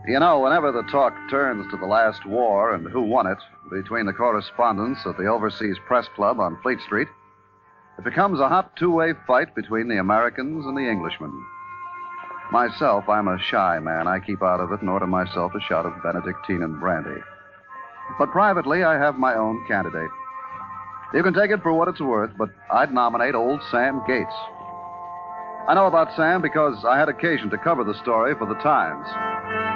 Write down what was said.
You know, whenever the talk turns to the last war and who won it between the correspondents at the Overseas Press Club on Fleet Street, it becomes a hot two-way fight between the Americans and the Englishmen. Myself, I'm a shy man. I keep out of it and order myself a shot of Benedictine and brandy. But privately, I have my own candidate. You can take it for what it's worth, but I'd nominate old Sam Gates. I know about Sam because I had occasion to cover the story for the Times.